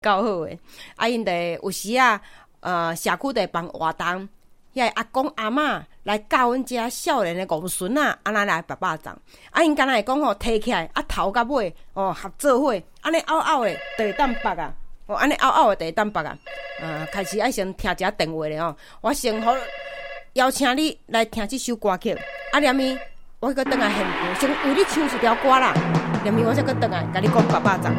够好诶。啊，因得有时啊，社区得办活动，遐阿公阿嬷来教阮遮少年诶公孙啊，安那来拔掌。啊，因敢若会讲吼，摕起来啊头甲尾合做伙，安尼拗拗诶，就会当拔啊。安尼拗拗诶，就会当拔啊。开始爱先听一下电话咧吼，我先好邀请你来听这首歌曲。啊，连咪我搁倒来现场，先为你唱一条歌啦。连咪我再搁倒来，甲你讲拔掌。